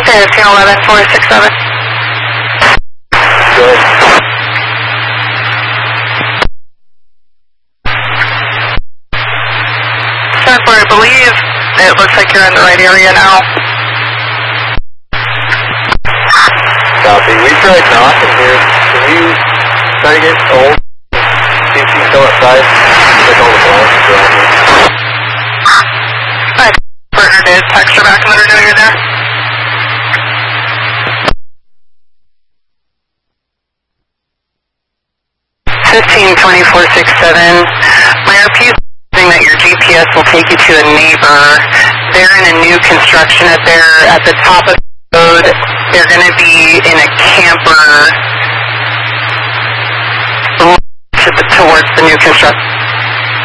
11467. Good. I believe it looks like you're in the right area now. Copy. We tried knocking here. Can you try to get old? See if she's still outside? Like all the balls are around here. Hi, partner did text her back and let her know you're there. My RP is saying that your GPS will take you to a neighbor. They're in a new construction at the top of the road. They're going to be in a camper towards the new construction.